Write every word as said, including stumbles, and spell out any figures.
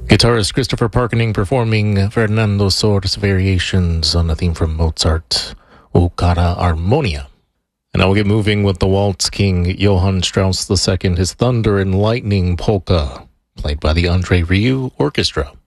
Guitarist Christopher Parkening performing Fernando Sor's variations on the theme from Mozart, O Cara Armonia. And now we'll get moving with the Waltz King, Johann Strauss the Second, his Thunder and Lightning Polka, played by the Andre Rieu Orchestra.